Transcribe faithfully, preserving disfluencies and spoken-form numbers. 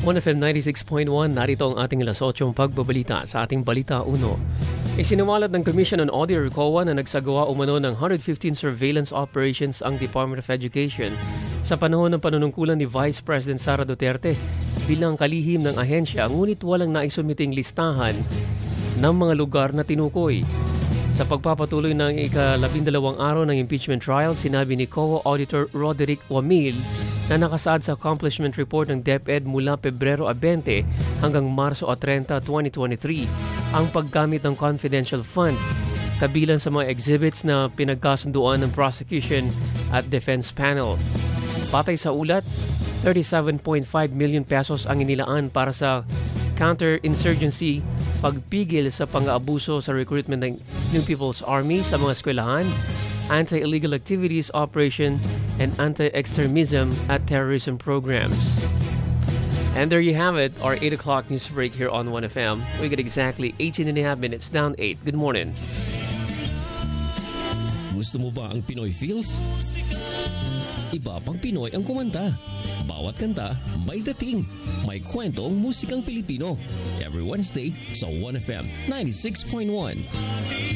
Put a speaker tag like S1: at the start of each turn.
S1: one F M ninety-six point one, narito ang ating alas otsong pagbabalita sa ating Balita Uno. Isiniwalat ng Commission on Audit or C O A na nagsagawa umano ng one hundred fifteen surveillance operations ang Department of Education sa panahon ng panunungkulan ni Vice President Sara Duterte bilang kalihim ng ahensya, ngunit walang naisumiting listahan ng mga lugar na tinukoy. Sa pagpapatuloy ng ikalabindalawang araw ng impeachment trial, sinabi ni C O A Auditor Roderick Wamil na nakasaad sa accomplishment report ng DepEd mula Pebrero twenty hanggang Marso thirty, twenty twenty-three ang paggamit ng confidential fund, kabilang sa mga exhibits na pinagkasunduan ng prosecution at defense panel. Patay sa ulat, thirty-seven point five million pesos ang inilaan para sa counterinsurgency, pagpigil sa pang-aabuso sa recruitment ng New People's Army sa mga eskwelahan, anti-illegal activities operation, and anti-extremism at terrorism programs. And there you have it, our eight o'clock news break here on one F M. We get exactly eighteen and a half minutes down eight. Good morning.
S2: Gusto mo ba ang Pinoy feels? Iba pang Pinoy ang kumanta. Bawat kanta may dating, may kwentong musikang Pilipino. Every Wednesday sa one F M ninety-six point one.